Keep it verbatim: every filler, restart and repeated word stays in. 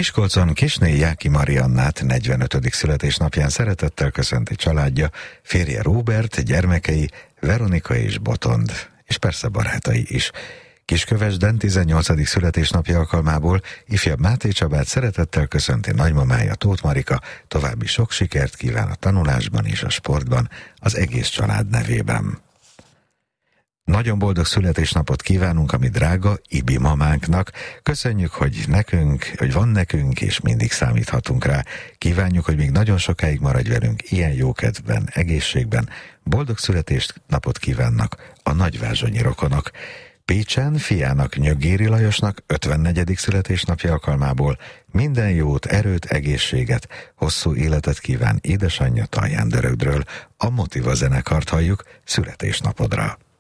Miskolcon Kisné Jáki Mariannát negyvenötödik születésnapján szeretettel köszönti családja, férje Róbert, gyermekei Veronika és Botond, és persze barátai is. Kiskövesden tizennyolcadik születésnapja alkalmából ifjabb Máté Csabát szeretettel köszönti nagymamája, Tóth Marika, további sok sikert kíván a tanulásban és a sportban az egész család nevében. Nagyon boldog születésnapot kívánunk a mi drága Ibi mamánknak. Köszönjük, hogy nekünk, hogy van nekünk, és mindig számíthatunk rá. Kívánjuk, hogy még nagyon sokáig maradj velünk ilyen jókedvben, egészségben. Boldog születésnapot kívánnak a nagyvázsonyi rokonok. Pécsen fiának, Nyögéri Lajosnak ötvennegyedik születésnapja alkalmából minden jót, erőt, egészséget, hosszú életet kíván édesanyja Talján Dörögdről. A Motiva zenekart halljuk születésnapodra.